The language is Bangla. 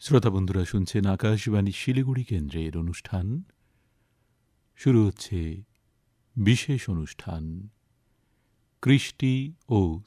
শ্রোতা বন্ধুরা শুনছেন আকাশবাণী শিলিগুড়ি কেন্দ্রের অনুষ্ঠান। শুরু হচ্ছে বিশেষ অনুষ্ঠান কৃষ্টি ও